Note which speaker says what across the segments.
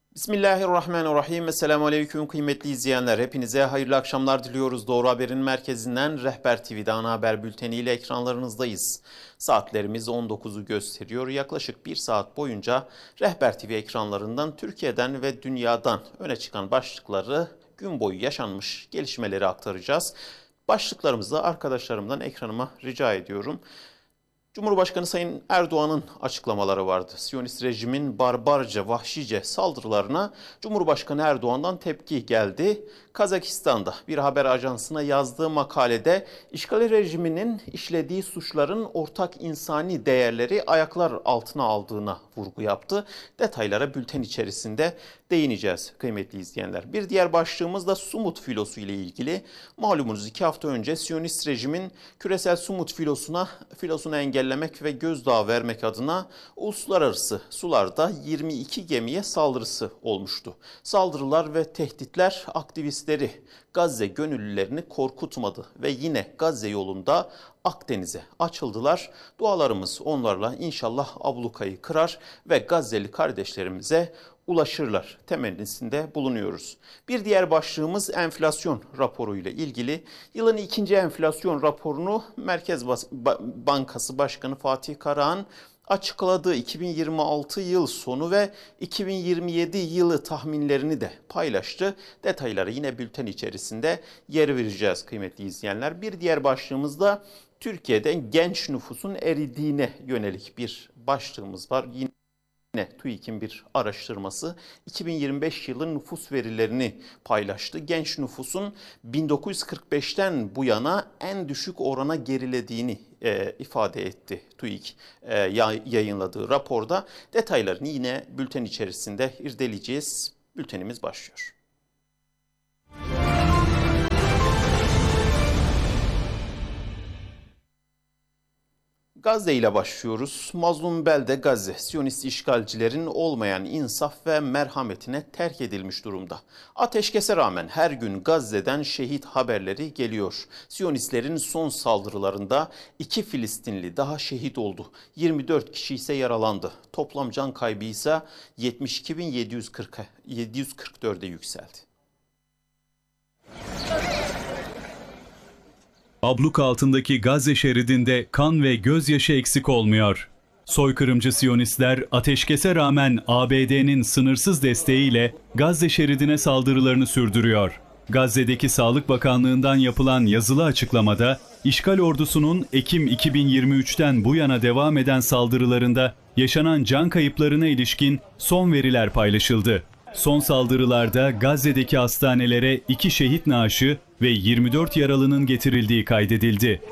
Speaker 1: Bismillahirrahmanirrahim. Esselamu Aleyküm kıymetli izleyenler. Hepinize hayırlı akşamlar diliyoruz. Doğru Haber'in merkezinden Rehber TV'de ana haber bülteniyle ekranlarınızdayız. Saatlerimiz 19'u gösteriyor. Yaklaşık bir saat boyunca Rehber TV ekranlarından Türkiye'den ve dünyadan öne çıkan başlıkları, gün boyu yaşanmış gelişmeleri aktaracağız. Başlıklarımızı arkadaşlarımdan ekranıma rica ediyorum. Cumhurbaşkanı Sayın Erdoğan'ın açıklamaları vardı. Siyonist rejimin barbarca, vahşice saldırılarına Cumhurbaşkanı Erdoğan'dan tepki geldi. Kazakistan'da bir haber ajansına yazdığı makalede işgal rejiminin işlediği suçların ortak insani değerleri ayaklar altına aldığına vurgu yaptı. Detaylara bülten içerisinde değineceğiz kıymetli izleyenler. Bir diğer başlığımız da Sumut filosu ile ilgili. Malumunuz 2 hafta önce Siyonist rejimin küresel Sumut filosunu engellemek ve gözdağı vermek adına uluslararası sularda 22 gemiye saldırısı olmuştu. Saldırılar ve tehditler aktivistleri, Gazze gönüllülerini korkutmadı ve yine Gazze yolunda Akdeniz'e açıldılar. Dualarımız onlarla inşallah ablukayı kırar ve Gazze'li kardeşlerimize ulaşırlar temennisinde bulunuyoruz. Bir diğer başlığımız enflasyon raporu ile ilgili. Yılın ikinci enflasyon raporunu Merkez Bankası Başkanı Fatih Karahan açıkladığı 2026 yıl sonu ve 2027 yılı tahminlerini de paylaştı. Detayları yine bülten içerisinde yer vereceğiz kıymetli izleyenler. Bir diğer başlığımız da Türkiye'de genç nüfusun eridiğine yönelik bir başlığımız var. Yine TÜİK'in bir araştırması 2025 yılı nüfus verilerini paylaştı. Genç nüfusun 1945'ten bu yana en düşük orana gerilediğini ifade etti TÜİK yayınladığı raporda. Detaylarını yine bülten içerisinde irdeleyeceğiz. Bültenimiz başlıyor. Gazze ile başlıyoruz. Mazlum belde Gazze, Siyonist işgalcilerin olmayan insaf ve merhametine terk edilmiş durumda. Ateşkese rağmen her gün Gazze'den şehit haberleri geliyor. Siyonistlerin son saldırılarında 2 Filistinli daha şehit oldu. 24 kişi ise yaralandı. Toplam can kaybı ise 72.744'e yükseldi.
Speaker 2: Abluk altındaki Gazze şeridinde kan ve gözyaşı eksik olmuyor. Soykırımcı Siyonistler ateşkese rağmen ABD'nin sınırsız desteğiyle Gazze şeridine saldırılarını sürdürüyor. Gazze'deki Sağlık Bakanlığı'ndan yapılan yazılı açıklamada, işgal ordusunun Ekim 2023'ten bu yana devam eden saldırılarında yaşanan can kayıplarına ilişkin son veriler paylaşıldı. Son saldırılarda Gazze'deki hastanelere 2 şehit naaşı ve 24 yaralının getirildiği kaydedildi.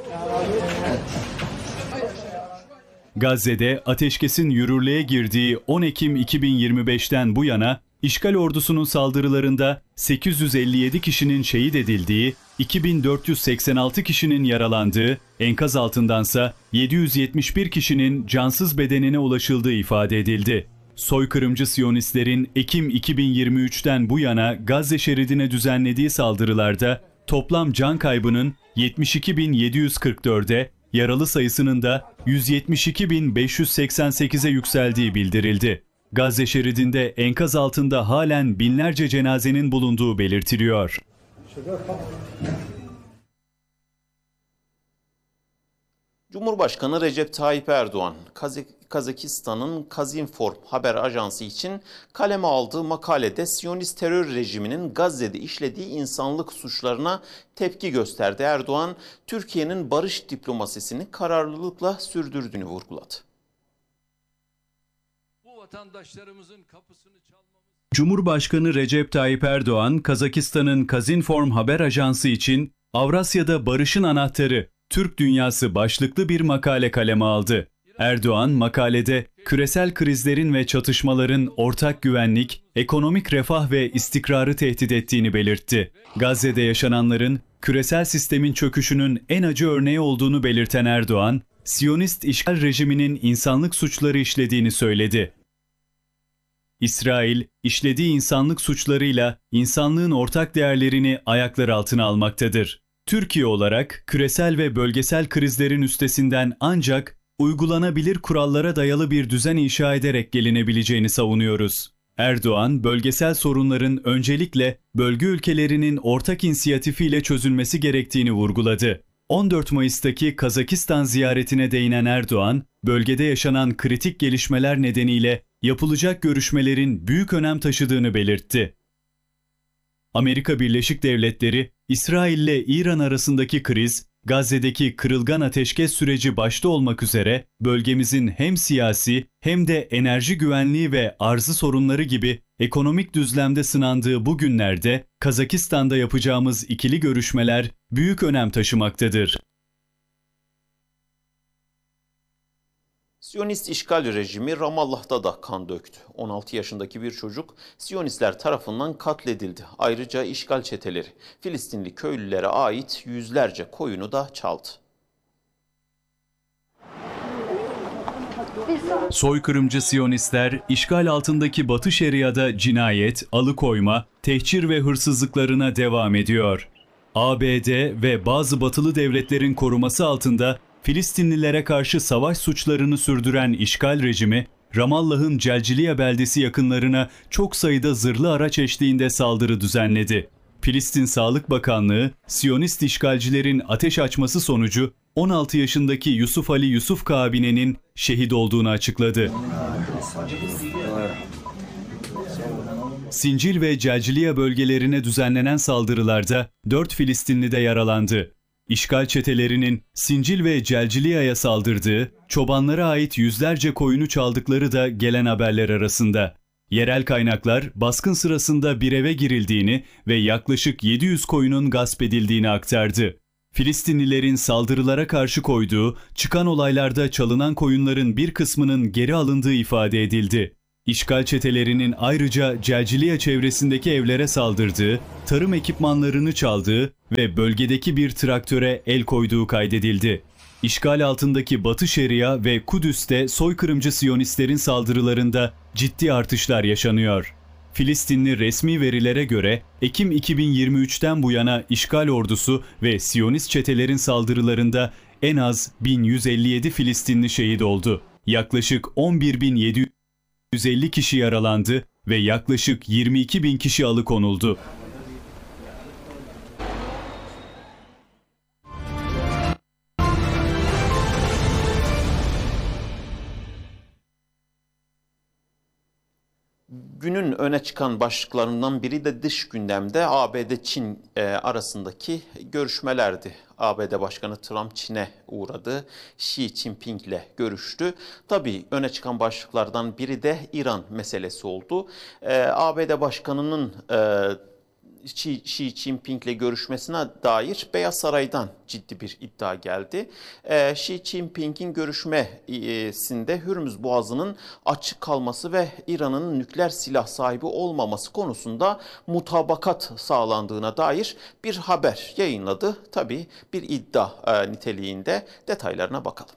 Speaker 2: Gazze'de ateşkesin yürürlüğe girdiği 10 Ekim 2025'ten bu yana işgal ordusunun saldırılarında 857 kişinin şehit edildiği, 2486 kişinin yaralandığı, enkaz altındansa 771 kişinin cansız bedenine ulaşıldığı ifade edildi. Soykırımcı Siyonistlerin Ekim 2023'ten bu yana Gazze şeridine düzenlediği saldırılarda toplam can kaybının 72.744'e, yaralı sayısının da 172.588'e yükseldiği bildirildi. Gazze şeridinde enkaz altında halen binlerce cenazenin bulunduğu belirtiliyor.
Speaker 1: Cumhurbaşkanı Recep Tayyip Erdoğan, Kazakistan'ın Kazinform haber ajansı için kaleme aldığı makalede Siyonist terör rejiminin Gazze'de işlediği insanlık suçlarına tepki gösterdi. Erdoğan, Türkiye'nin barış diplomasisini kararlılıkla sürdürdüğünü vurguladı.
Speaker 3: Bu vatandaşlarımızın kapısını çalmamız...
Speaker 2: Cumhurbaşkanı Recep Tayyip Erdoğan, Kazakistan'ın Kazinform haber ajansı için Avrasya'da Barışın Anahtarı, Türk Dünyası başlıklı bir makale kaleme aldı. Erdoğan makalede küresel krizlerin ve çatışmaların ortak güvenlik, ekonomik refah ve istikrarı tehdit ettiğini belirtti. Gazze'de yaşananların küresel sistemin çöküşünün en acı örneği olduğunu belirten Erdoğan, Siyonist işgal rejiminin insanlık suçları işlediğini söyledi. İsrail, işlediği insanlık suçlarıyla insanlığın ortak değerlerini ayaklar altına almaktadır. Türkiye olarak küresel ve bölgesel krizlerin üstesinden ancak uygulanabilir kurallara dayalı bir düzen inşa ederek gelinebileceğini savunuyoruz. Erdoğan, bölgesel sorunların öncelikle bölge ülkelerinin ortak inisiyatifiyle çözülmesi gerektiğini vurguladı. 14 Mayıs'taki Kazakistan ziyaretine değinen Erdoğan, bölgede yaşanan kritik gelişmeler nedeniyle yapılacak görüşmelerin büyük önem taşıdığını belirtti. Amerika Birleşik Devletleri, İsrail ile İran arasındaki kriz, Gazze'deki kırılgan ateşkes süreci başta olmak üzere bölgemizin hem siyasi hem de enerji güvenliği ve arzı sorunları gibi ekonomik düzlemde sınandığı bu günlerde Kazakistan'da yapacağımız ikili görüşmeler büyük önem taşımaktadır.
Speaker 1: Siyonist işgal rejimi Ramallah'ta da kan döktü. 16 yaşındaki bir çocuk Siyonistler tarafından katledildi. Ayrıca işgal çeteleri Filistinli köylülere ait yüzlerce koyunu da çaldı.
Speaker 2: Soykırımcı Siyonistler, işgal altındaki Batı Şeria'da cinayet, alıkoyma, tehcir ve hırsızlıklarına devam ediyor. ABD ve bazı batılı devletlerin koruması altında Filistinlilere karşı savaş suçlarını sürdüren işgal rejimi, Ramallah'ın Celciliye beldesi yakınlarına çok sayıda zırhlı araç eşliğinde saldırı düzenledi. Filistin Sağlık Bakanlığı, Siyonist işgalcilerin ateş açması sonucu 16 yaşındaki Yusuf Ali Yusuf Kabine'nin şehit olduğunu açıkladı. Sincil ve Celciliye bölgelerine düzenlenen saldırılarda 4 Filistinli de yaralandı. İşgal çetelerinin Sincil ve Celciliye'ye saldırdığı, çobanlara ait yüzlerce koyunu çaldıkları da gelen haberler arasında. Yerel kaynaklar baskın sırasında bir eve girildiğini ve yaklaşık 700 koyunun gasp edildiğini aktardı. Filistinlilerin saldırılara karşı koyduğu, çıkan olaylarda çalınan koyunların bir kısmının geri alındığı ifade edildi. İşgal çetelerinin ayrıca Celciliye çevresindeki evlere saldırdığı, tarım ekipmanlarını çaldığı ve bölgedeki bir traktöre el koyduğu kaydedildi. İşgal altındaki Batı Şeria ve Kudüs'te soykırımcı Siyonistlerin saldırılarında ciddi artışlar yaşanıyor. Filistinli resmi verilere göre Ekim 2023'ten bu yana işgal ordusu ve Siyonist çetelerin saldırılarında en az 1157 Filistinli şehit oldu. Yaklaşık 11.750 kişi yaralandı ve yaklaşık 22.000 kişi alıkonuldu.
Speaker 1: Günün öne çıkan başlıklarından biri de dış gündemde ABD-Çin arasındaki görüşmelerdi. ABD Başkanı Trump Çin'e uğradı, Xi Jinping ile görüştü. Tabii öne çıkan başlıklardan biri de İran meselesi oldu. ABD Başkanı'nın Xi Jinping ile görüşmesine dair Beyaz Saray'dan ciddi bir iddia geldi. Xi Jinping'in görüşmesinde Hürmüz Boğazı'nın açık kalması ve İran'ın nükleer silah sahibi olmaması konusunda mutabakat sağlandığına dair bir haber yayınladı. Tabii bir iddia niteliğinde, detaylarına bakalım.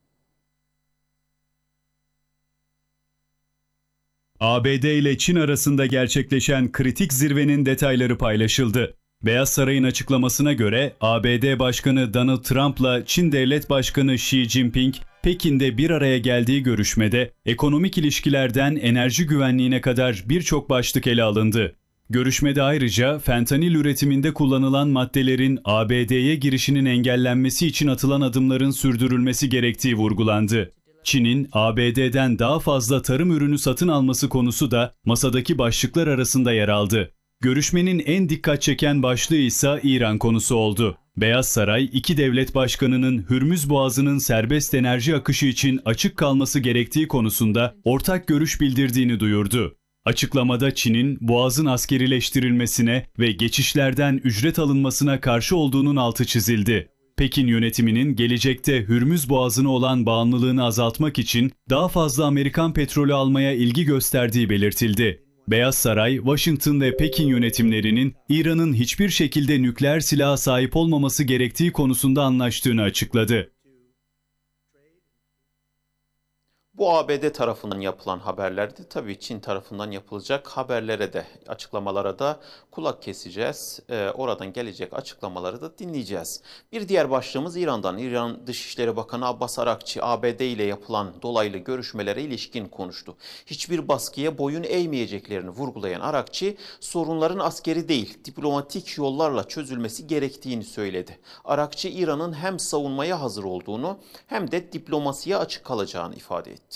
Speaker 2: ABD ile Çin arasında gerçekleşen kritik zirvenin detayları paylaşıldı. Beyaz Saray'ın açıklamasına göre ABD Başkanı Donald Trump'la Çin Devlet Başkanı Xi Jinping, Pekin'de bir araya geldiği görüşmede ekonomik ilişkilerden enerji güvenliğine kadar birçok başlık ele alındı. Görüşmede ayrıca fentanil üretiminde kullanılan maddelerin ABD'ye girişinin engellenmesi için atılan adımların sürdürülmesi gerektiği vurgulandı. Çin'in ABD'den daha fazla tarım ürünü satın alması konusu da masadaki başlıklar arasında yer aldı. Görüşmenin en dikkat çeken başlığı ise İran konusu oldu. Beyaz Saray, iki devlet başkanının Hürmüz Boğazı'nın serbest enerji akışı için açık kalması gerektiği konusunda ortak görüş bildirdiğini duyurdu. Açıklamada Çin'in Boğaz'ın askerileştirilmesine ve geçişlerden ücret alınmasına karşı olduğunun altı çizildi. Pekin yönetiminin gelecekte Hürmüz Boğazı'na olan bağımlılığını azaltmak için daha fazla Amerikan petrolü almaya ilgi gösterdiği belirtildi. Beyaz Saray, Washington ve Pekin yönetimlerinin İran'ın hiçbir şekilde nükleer silaha sahip olmaması gerektiği konusunda anlaştığını açıkladı.
Speaker 1: Bu ABD tarafından yapılan haberlerdi. Tabii Çin tarafından yapılacak haberlere de, açıklamalara da kulak keseceğiz. Oradan gelecek açıklamaları da dinleyeceğiz. Bir diğer başlığımız İran'dan. İran Dışişleri Bakanı Abbas Arakçı, ABD ile yapılan dolaylı görüşmelere ilişkin konuştu. Hiçbir baskıya boyun eğmeyeceklerini vurgulayan Arakçı, sorunların askeri değil, diplomatik yollarla çözülmesi gerektiğini söyledi. Arakçı, İran'ın hem savunmaya hazır olduğunu hem de diplomasiye açık kalacağını ifade etti.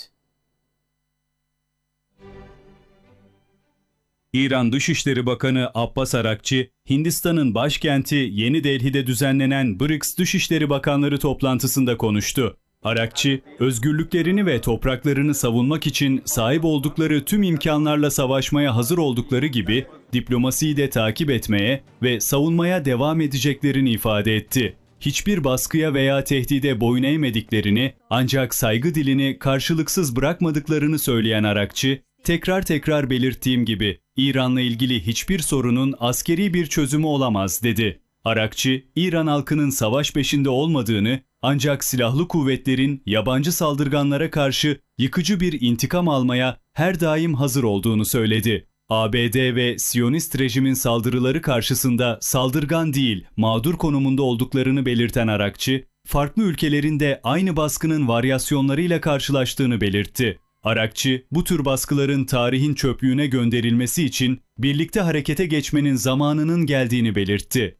Speaker 2: İran Dışişleri Bakanı Abbas Arakçı, Hindistan'ın başkenti Yeni Delhi'de düzenlenen BRICS Dışişleri Bakanları toplantısında konuştu. Arakçı, özgürlüklerini ve topraklarını savunmak için sahip oldukları tüm imkanlarla savaşmaya hazır oldukları gibi diplomasiyi de takip etmeye ve savunmaya devam edeceklerini ifade etti. Hiçbir baskıya veya tehdide boyun eğmediklerini, ancak saygı dilini karşılıksız bırakmadıklarını söyleyen Arakçı, tekrar belirttiğim gibi İran'la ilgili hiçbir sorunun askeri bir çözümü olamaz dedi. Arakçı, İran halkının savaş peşinde olmadığını, ancak silahlı kuvvetlerin yabancı saldırganlara karşı yıkıcı bir intikam almaya her daim hazır olduğunu söyledi. ABD ve Siyonist rejimin saldırıları karşısında saldırgan değil, mağdur konumunda olduklarını belirten Arakçı, farklı ülkelerin de aynı baskının varyasyonlarıyla karşılaştığını belirtti. Arakçı, bu tür baskıların tarihin çöplüğüne gönderilmesi için birlikte harekete geçmenin zamanının geldiğini belirtti.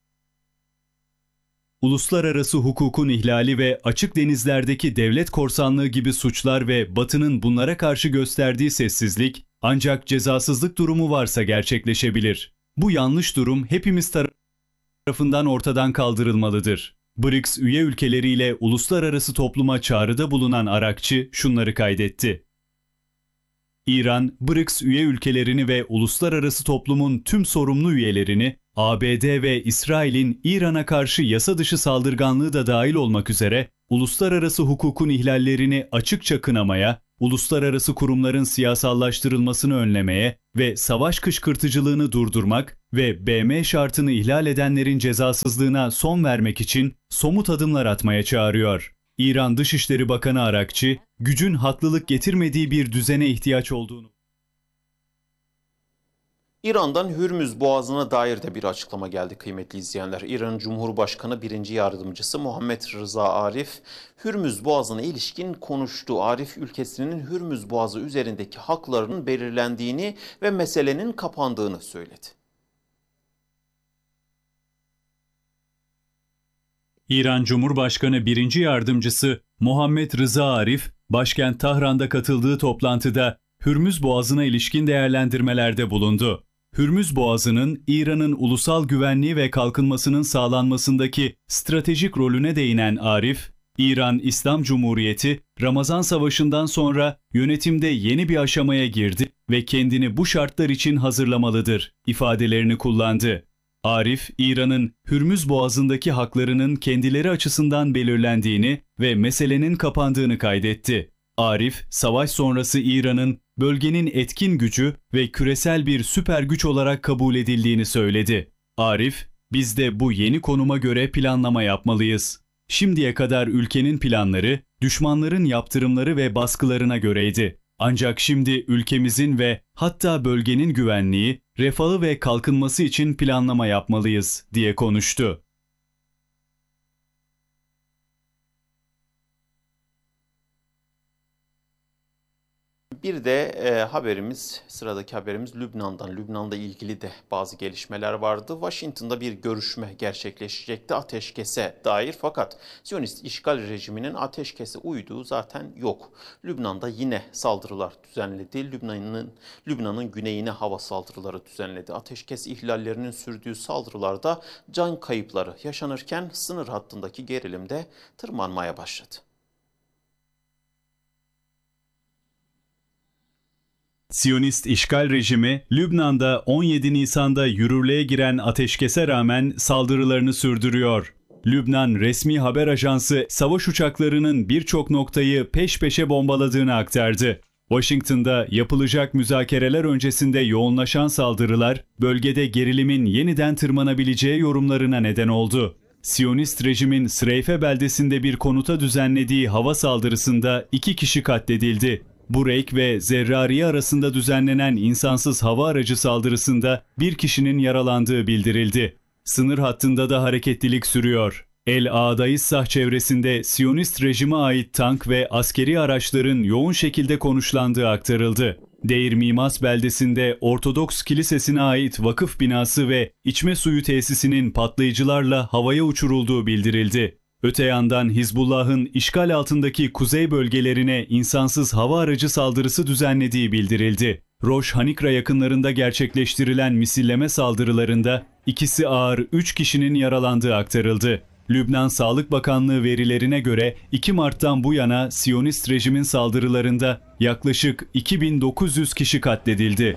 Speaker 2: Uluslararası hukukun ihlali ve açık denizlerdeki devlet korsanlığı gibi suçlar ve Batı'nın bunlara karşı gösterdiği sessizlik, ancak cezasızlık durumu varsa gerçekleşebilir. Bu yanlış durum hepimiz tarafından ortadan kaldırılmalıdır. BRICS üye ülkeleriyle uluslararası topluma çağrıda bulunan Arakçı şunları kaydetti. İran, BRICS üye ülkelerini ve uluslararası toplumun tüm sorumlu üyelerini, ABD ve İsrail'in İran'a karşı yasa dışı saldırganlığı da dahil olmak üzere uluslararası hukukun ihlallerini açıkça kınamaya, uluslararası kurumların siyasallaştırılmasını önlemeye ve savaş kışkırtıcılığını durdurmak ve BM şartını ihlal edenlerin cezasızlığına son vermek için somut adımlar atmaya çağırıyor. İran Dışişleri Bakanı Arakçı, gücün haklılık getirmediği bir düzene ihtiyaç olduğunu.
Speaker 1: İran'dan Hürmüz Boğazı'na dair de bir açıklama geldi kıymetli izleyenler. İran Cumhurbaşkanı 1. Yardımcısı Muhammed Rıza Arif, Hürmüz Boğazı'na ilişkin konuştu. Arif, ülkesinin Hürmüz Boğazı üzerindeki haklarının belirlendiğini ve meselenin kapandığını söyledi.
Speaker 2: İran Cumhurbaşkanı 1. Yardımcısı Muhammed Rıza Arif, başkent Tahran'da katıldığı toplantıda Hürmüz Boğazı'na ilişkin değerlendirmelerde bulundu. Hürmüz Boğazı'nın İran'ın ulusal güvenliği ve kalkınmasının sağlanmasındaki stratejik rolüne değinen Arif, İran İslam Cumhuriyeti, Ramazan Savaşı'ndan sonra yönetimde yeni bir aşamaya girdi ve kendini bu şartlar için hazırlamalıdır ifadelerini kullandı. Arif, İran'ın Hürmüz Boğazı'ndaki haklarının kendileri açısından belirlendiğini ve meselenin kapandığını kaydetti. Arif, savaş sonrası İran'ın bölgenin etkin gücü ve küresel bir süper güç olarak kabul edildiğini söyledi. Arif, biz de bu yeni konuma göre planlama yapmalıyız. Şimdiye kadar ülkenin planları, düşmanların yaptırımları ve baskılarına göreydi. Ancak şimdi ülkemizin ve hatta bölgenin güvenliği, refahı ve kalkınması için planlama yapmalıyız, diye konuştu.
Speaker 1: Bir de sıradaki haberimiz Lübnan'dan. Lübnan'la ilgili de bazı gelişmeler vardı. Washington'da bir görüşme gerçekleşecekti ateşkese dair, fakat Siyonist işgal rejiminin ateşkese uyduğu zaten yok. Lübnan'da yine saldırılar düzenledi. Lübnan'ın güneyine hava saldırıları düzenledi. Ateşkes ihlallerinin sürdüğü saldırılarda can kayıpları yaşanırken sınır hattındaki gerilim de tırmanmaya başladı.
Speaker 2: Siyonist işgal rejimi, Lübnan'da 17 Nisan'da yürürlüğe giren ateşkese rağmen saldırılarını sürdürüyor. Lübnan resmi haber ajansı savaş uçaklarının birçok noktayı peş peşe bombaladığını aktardı. Washington'da yapılacak müzakereler öncesinde yoğunlaşan saldırılar, bölgede gerilimin yeniden tırmanabileceği yorumlarına neden oldu. Siyonist rejimin Sreyfe beldesinde bir konuta düzenlediği hava saldırısında 2 kişi katledildi. Bureyk ve Zerrariye arasında düzenlenen insansız hava aracı saldırısında 1 kişinin yaralandığı bildirildi. Sınır hattında da hareketlilik sürüyor. El Ağdayissah çevresinde Siyonist rejime ait tank ve askeri araçların yoğun şekilde konuşlandığı aktarıldı. Deir Mimas beldesinde Ortodoks Kilisesi'ne ait vakıf binası ve içme suyu tesisinin patlayıcılarla havaya uçurulduğu bildirildi. Öte yandan Hizbullah'ın işgal altındaki kuzey bölgelerine insansız hava aracı saldırısı düzenlediği bildirildi. Rosh Hanikra yakınlarında gerçekleştirilen misilleme saldırılarında ikisi ağır 3 kişinin yaralandığı aktarıldı. Lübnan Sağlık Bakanlığı verilerine göre 2 Mart'tan bu yana Siyonist rejimin saldırılarında yaklaşık 2900 kişi katledildi.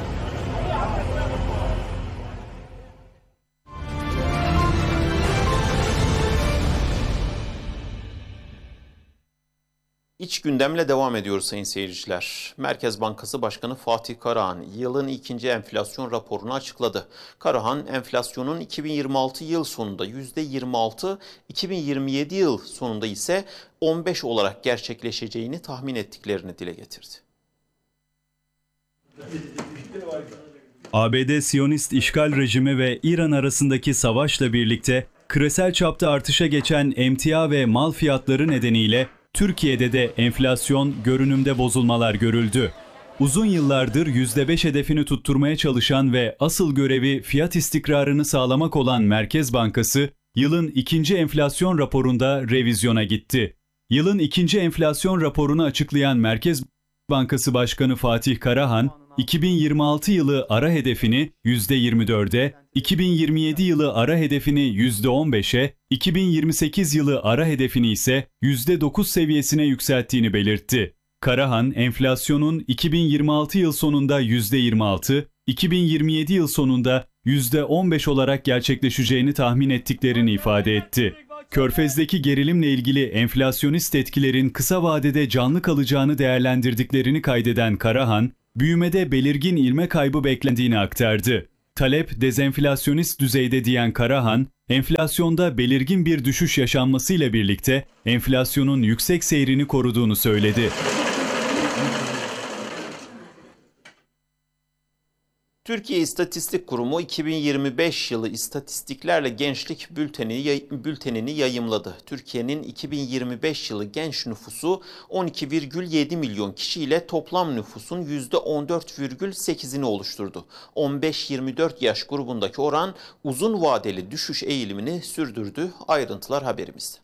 Speaker 1: İç gündemle devam ediyoruz sayın seyirciler. Merkez Bankası Başkanı Fatih Karahan yılın ikinci enflasyon raporunu açıkladı. Karahan enflasyonun 2026 yıl sonunda %26, 2027 yıl sonunda ise 15 olarak gerçekleşeceğini tahmin ettiklerini dile getirdi.
Speaker 2: ABD Siyonist işgal rejimi ve İran arasındaki savaşla birlikte küresel çapta artışa geçen emtia ve mal fiyatları nedeniyle Türkiye'de de enflasyon görünümde bozulmalar görüldü. Uzun yıllardır %5 hedefini tutturmaya çalışan ve asıl görevi fiyat istikrarını sağlamak olan Merkez Bankası, yılın ikinci enflasyon raporunda revizyona gitti. Yılın ikinci enflasyon raporunu açıklayan Merkez Bankası Başkanı Fatih Karahan, 2026 yılı ara hedefini %24'e, 2027 yılı ara hedefini %15'e, 2028 yılı ara hedefini ise %9 seviyesine yükselttiğini belirtti. Karahan, enflasyonun 2026 yıl sonunda %26, 2027 yıl sonunda %15 olarak gerçekleşeceğini tahmin ettiklerini ifade etti. Körfez'deki gerilimle ilgili enflasyonist etkilerin kısa vadede canlı kalacağını değerlendirdiklerini kaydeden Karahan, büyümede belirgin ivme kaybı beklendiğini aktardı. Talep dezenflasyonist düzeyde diyen Karahan, enflasyonda belirgin bir düşüş yaşanmasıyla birlikte enflasyonun yüksek seyrini koruduğunu söyledi.
Speaker 1: Türkiye İstatistik Kurumu 2025 yılı istatistiklerle gençlik bültenini yayımladı. Türkiye'nin 2025 yılı genç nüfusu 12,7 milyon kişiyle toplam nüfusun %14,8'ini oluşturdu. 15-24 yaş grubundaki oran uzun vadeli düşüş eğilimini sürdürdü. Ayrıntılar haberimizde.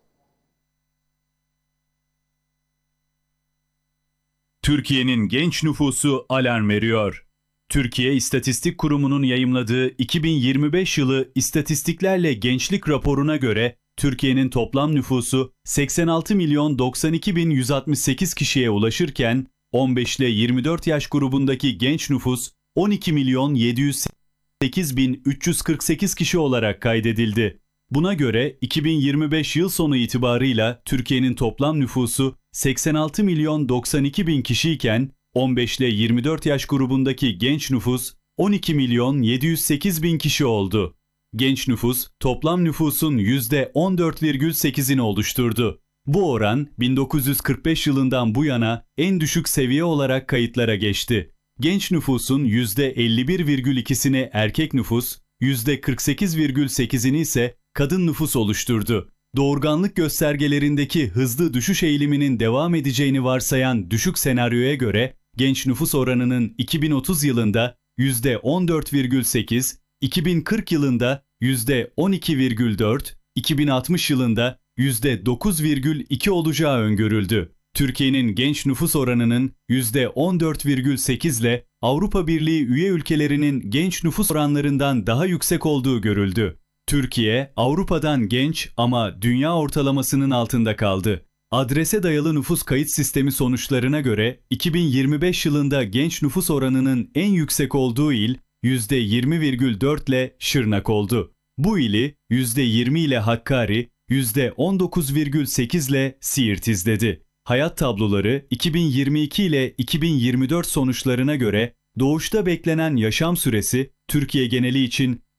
Speaker 2: Türkiye'nin genç nüfusu alarm veriyor. Türkiye İstatistik Kurumu'nun yayımladığı 2025 yılı istatistiklerle gençlik raporuna göre Türkiye'nin toplam nüfusu 86 milyon 92 bin 168 kişiye ulaşırken 15 ile 24 yaş grubundaki genç nüfus 12 milyon 708 bin 348 kişi olarak kaydedildi. Buna göre 2025 yıl sonu itibarıyla Türkiye'nin toplam nüfusu 86 milyon 92 bin kişiyken 15 ile 24 yaş grubundaki genç nüfus 12 milyon 708 bin kişi oldu. Genç nüfus toplam nüfusun %14,8'ini oluşturdu. Bu oran 1945 yılından bu yana en düşük seviye olarak kayıtlara geçti. Genç nüfusun %51,2'sini erkek nüfus, %48,8'ini ise kadın nüfus oluşturdu. Doğurganlık göstergelerindeki hızlı düşüş eğiliminin devam edeceğini varsayan düşük senaryoya göre genç nüfus oranının 2030 yılında %14,8, 2040 yılında %12,4, 2060 yılında %9,2 olacağı öngörüldü. Türkiye'nin genç nüfus oranının %14,8 ile Avrupa Birliği üye ülkelerinin genç nüfus oranlarından daha yüksek olduğu görüldü. Türkiye, Avrupa'dan genç ama dünya ortalamasının altında kaldı. Adrese dayalı nüfus kayıt sistemi sonuçlarına göre 2025 yılında genç nüfus oranının en yüksek olduğu il %20,4 ile Şırnak oldu. Bu ili %20 ile Hakkari, %19,8 ile Siirt izledi. Hayat tabloları 2022 ile 2024 sonuçlarına göre doğuşta beklenen yaşam süresi Türkiye geneli için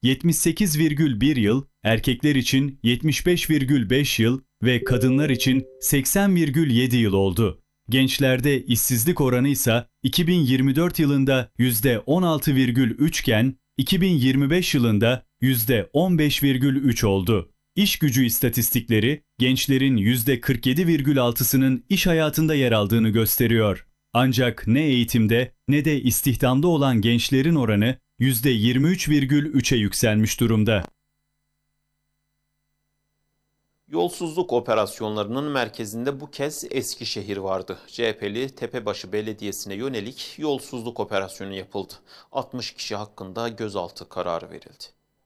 Speaker 2: 78,1 yıl, erkekler için 75,5 yıl ve kadınlar için 80,7 yıl oldu. Gençlerde işsizlik oranı ise 2024 yılında %16,3 iken 2025 yılında %15,3 oldu. İş gücü istatistikleri gençlerin %47,6'sının iş hayatında yer aldığını gösteriyor. Ancak ne eğitimde ne de istihdamda olan gençlerin oranı %23,3'e yükselmiş durumda.
Speaker 1: Yolsuzluk operasyonlarının merkezinde bu kez Eskişehir vardı. CHP'li Tepebaşı Belediyesi'ne yönelik yolsuzluk operasyonu yapıldı. 60 kişi hakkında gözaltı kararı verildi.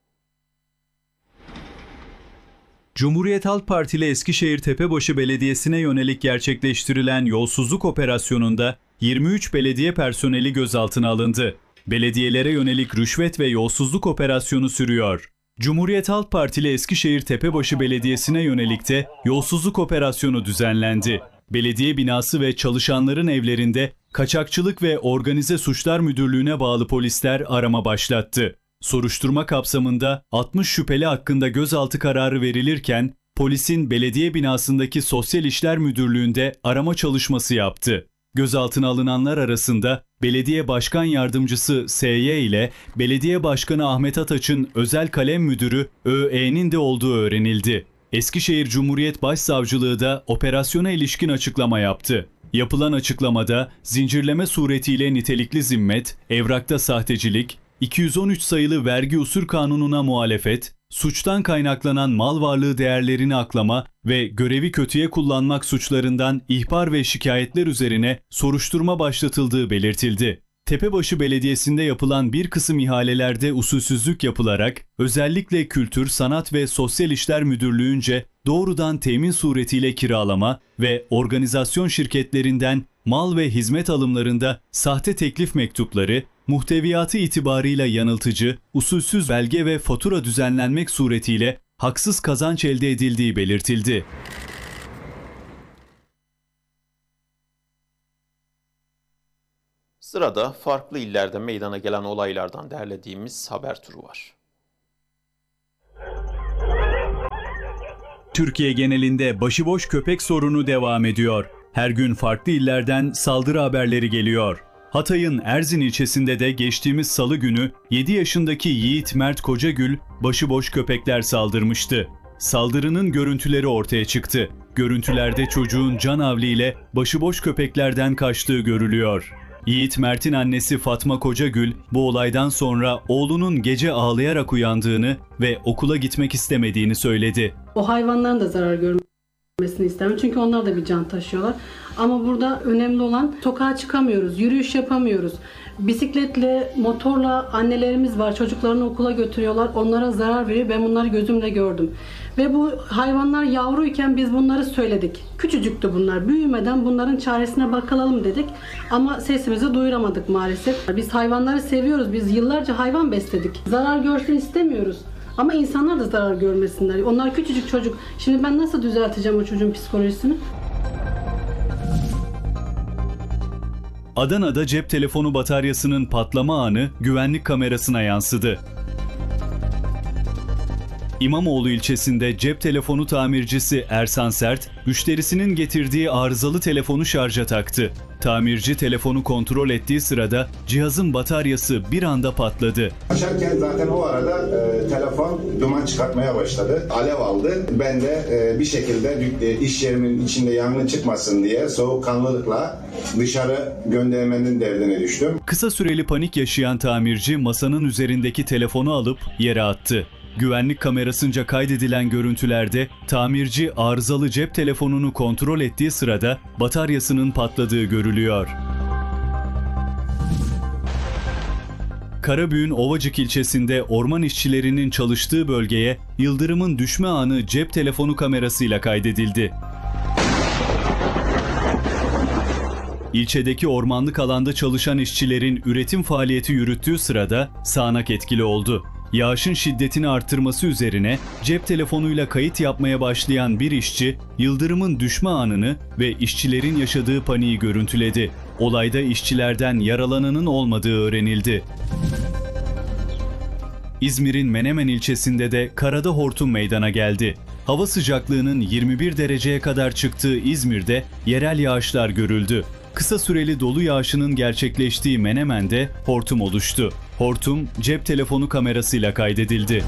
Speaker 2: Cumhuriyet Halk Partili Eskişehir Tepebaşı Belediyesi'ne yönelik gerçekleştirilen yolsuzluk operasyonunda 23 belediye personeli gözaltına alındı. Belediyelere yönelik rüşvet ve yolsuzluk operasyonu sürüyor. Cumhuriyet Halk Partili Eskişehir Tepebaşı Belediyesi'ne yönelik de yolsuzluk operasyonu düzenlendi. Belediye binası ve çalışanların evlerinde Kaçakçılık ve Organize Suçlar Müdürlüğü'ne bağlı polisler arama başlattı. Soruşturma kapsamında 60 şüpheli hakkında gözaltı kararı verilirken polisin belediye binasındaki Sosyal İşler Müdürlüğü'nde arama çalışması yaptı. Gözaltına alınanlar arasında Belediye Başkan Yardımcısı S.Y. ile Belediye Başkanı Ahmet Ataç'ın özel kalem müdürü Ö.E.'nin de olduğu öğrenildi. Eskişehir Cumhuriyet Başsavcılığı da operasyona ilişkin açıklama yaptı. Yapılan açıklamada zincirleme suretiyle nitelikli zimmet, evrakta sahtecilik, 213 sayılı vergi usul kanununa muhalefet, suçtan kaynaklanan mal varlığı değerlerini aklama ve görevi kötüye kullanmak suçlarından ihbar ve şikayetler üzerine soruşturma başlatıldığı belirtildi. Tepebaşı Belediyesi'nde yapılan bir kısım ihalelerde usulsüzlük yapılarak özellikle Kültür, Sanat ve Sosyal İşler Müdürlüğü'nce doğrudan temin suretiyle kiralama ve organizasyon şirketlerinden mal ve hizmet alımlarında sahte teklif mektupları, muhteviyatı itibarıyla yanıltıcı, usulsüz belge ve fatura düzenlenmek suretiyle haksız kazanç elde edildiği belirtildi.
Speaker 1: Sırada farklı illerde meydana gelen olaylardan derlediğimiz haber turu var.
Speaker 2: Türkiye genelinde başıboş köpek sorunu devam ediyor. Her gün farklı illerden saldırı haberleri geliyor. Hatay'ın Erzin ilçesinde de geçtiğimiz salı günü 7 yaşındaki Yiğit Mert Kocagül başıboş köpekler saldırmıştı. Saldırının görüntüleri ortaya çıktı. Görüntülerde çocuğun canavliyle başıboş köpeklerden kaçtığı görülüyor. Yiğit Mert'in annesi Fatma Kocagül bu olaydan sonra oğlunun gece ağlayarak uyandığını ve okula gitmek istemediğini söyledi.
Speaker 4: O hayvanların da zarar görmesini istemem çünkü onlar da bir can taşıyorlar. Ama burada önemli olan sokağa çıkamıyoruz, yürüyüş yapamıyoruz. Bisikletle, motorla annelerimiz var, çocuklarını okula götürüyorlar, onlara zarar veriyor. Ben bunları gözümle gördüm. Ve bu hayvanlar yavruyken biz bunları söyledik. Küçücüktü bunlar. Büyümeden bunların çaresine bakalım dedik. Ama sesimizi duyuramadık maalesef. Biz hayvanları seviyoruz. Biz yıllarca hayvan besledik. Zarar görsün istemiyoruz. Ama insanlar da zarar görmesinler. Onlar küçücük çocuk. Şimdi ben nasıl düzelteceğim o çocuğun psikolojisini?
Speaker 2: Adana'da cep telefonu bataryasının patlama anı güvenlik kamerasına yansıdı. İmamoğlu ilçesinde cep telefonu tamircisi Ersan Sert, müşterisinin getirdiği arızalı telefonu şarja taktı. Tamirci telefonu kontrol ettiği sırada cihazın bataryası bir anda patladı.
Speaker 5: Açarken zaten o arada telefon duman çıkartmaya başladı. Alev aldı. Ben de bir şekilde iş yerimin içinde yangın çıkmasın diye soğukkanlılıkla dışarı göndermenin derdine düştüm.
Speaker 2: Kısa süreli panik yaşayan tamirci masanın üzerindeki telefonu alıp yere attı. Güvenlik kamerasınca kaydedilen görüntülerde tamirci arızalı cep telefonunu kontrol ettiği sırada bataryasının patladığı görülüyor. Karabüğün Ovacık ilçesinde orman işçilerinin çalıştığı bölgeye yıldırımın düşme anı cep telefonu kamerasıyla kaydedildi. İlçedeki ormanlık alanda çalışan işçilerin üretim faaliyeti yürüttüğü sırada sağanak etkili oldu. Yağışın şiddetini arttırması üzerine cep telefonuyla kayıt yapmaya başlayan bir işçi, yıldırımın düşme anını ve işçilerin yaşadığı paniği görüntüledi. Olayda işçilerden yaralananın olmadığı öğrenildi. İzmir'in Menemen ilçesinde de karada hortum meydana geldi. Hava sıcaklığının 21 dereceye kadar çıktığı İzmir'de yerel yağışlar görüldü. Kısa süreli dolu yağışının gerçekleştiği Menemen'de hortum oluştu. Hortum cep telefonu kamerasıyla kaydedildi.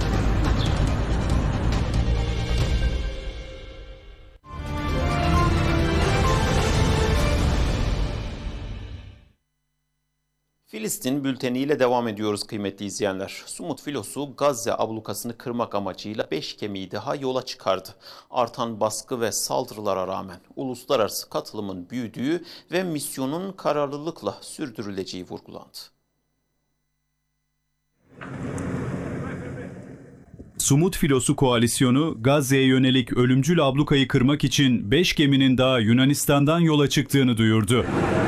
Speaker 1: Filistin bülteniyle devam ediyoruz kıymetli izleyenler. Sumut filosu Gazze ablukasını kırmak amacıyla 5 gemiyi daha yola çıkardı. Artan baskı ve saldırılara rağmen uluslararası katılımın büyüdüğü ve misyonun kararlılıkla sürdürüleceği vurgulandı.
Speaker 2: Sumut Filosu Koalisyonu, Gazze'ye yönelik ölümcül ablukayı kırmak için 5 geminin daha Yunanistan'dan yola çıktığını duyurdu.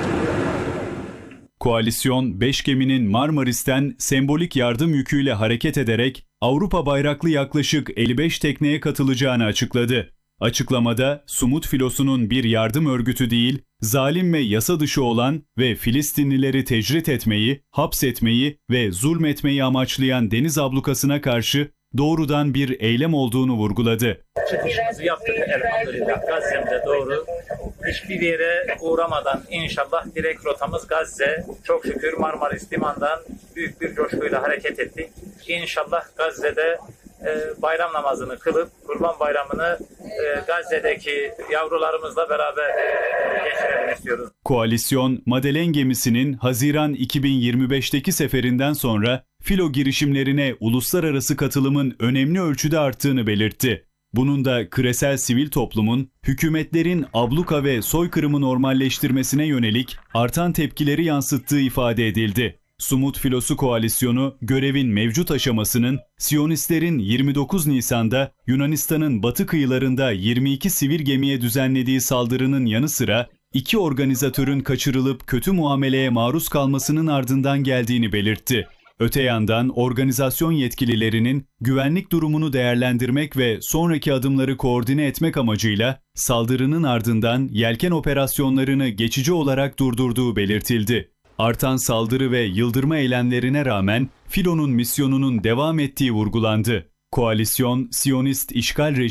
Speaker 2: Koalisyon, 5 geminin Marmaris'ten sembolik yardım yüküyle hareket ederek Avrupa bayraklı yaklaşık 55 tekneye katılacağını açıkladı. Açıklamada, Sumut Filosu'nun bir yardım örgütü değil, zalim ve yasa dışı olan ve Filistinlileri tecrit etmeyi, hapsetmeyi ve zulmetmeyi amaçlayan deniz ablukasına karşı doğrudan bir eylem olduğunu vurguladı.
Speaker 6: Çıkışımızı yaptık elhamdülillah Gazze'mize doğru. Hiçbir yere uğramadan inşallah direkt rotamız Gazze. Çok şükür Marmaris Liman'dan büyük bir coşkuyla hareket ettik. İnşallah Gazze'de bayram namazını kılıp Kurban Bayramı'nı Gazze'deki yavrularımızla beraber geçirelim istiyoruz.
Speaker 2: Koalisyon, Madelen gemisinin Haziran 2025'teki seferinden sonra filo girişimlerine uluslararası katılımın önemli ölçüde arttığını belirtti. Bunun da küresel sivil toplumun, hükümetlerin abluka ve soykırımı normalleştirmesine yönelik artan tepkileri yansıttığı ifade edildi. Sumut Filosu Koalisyonu, görevin mevcut aşamasının Siyonistlerin 29 Nisan'da Yunanistan'ın batı kıyılarında 22 sivil gemiye düzenlediği saldırının yanı sıra 2 organizatörün kaçırılıp kötü muameleye maruz kalmasının ardından geldiğini belirtti. Öte yandan organizasyon yetkililerinin güvenlik durumunu değerlendirmek ve sonraki adımları koordine etmek amacıyla saldırının ardından yelken operasyonlarını geçici olarak durdurduğu belirtildi. Artan saldırı ve yıldırma eylemlerine rağmen filonun misyonunun devam ettiği vurgulandı. Koalisyon, Siyonist işgal rejimi